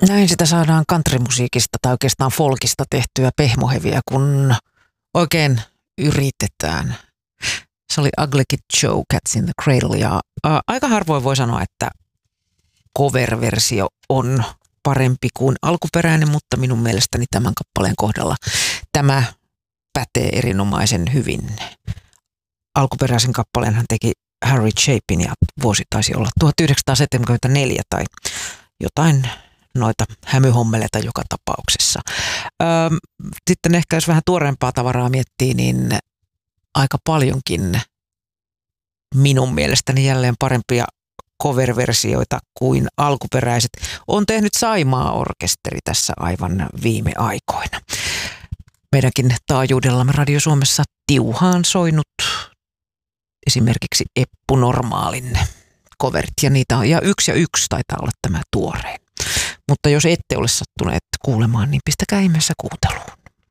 Näin sitä saadaan countrymusiikista tai oikeastaan folkista tehtyä pehmoheviä, kun oikein yritetään. Se oli Ugly Kid Joe, Cats in the Cradle, ja aika harvoin voi sanoa, että cover-versio on parempi kuin alkuperäinen, mutta minun mielestäni tämän kappaleen kohdalla tämä pätee erinomaisen hyvin. Alkuperäisen kappaleen hän teki Harry Chapin ja vuosi taisi olla 1974 tai jotain noita hämyhommeleita joka tapauksessa. Sitten ehkä jos vähän tuoreempaa tavaraa miettii, niin aika paljonkin minun mielestäni jälleen parempia cover-versioita kuin alkuperäiset on tehnyt Saimaa-orkesteri tässä aivan viime aikoina. Meidänkin taajuudellamme Radio Suomessa tiuhaan soinut esimerkiksi Eppu Normaalin coverit, ja niitä on, ja yksi taitaa olla tämä tuorein. Mutta jos ette ole sattuneet kuulemaan, niin pistäkää ihmeessä kuunteluun.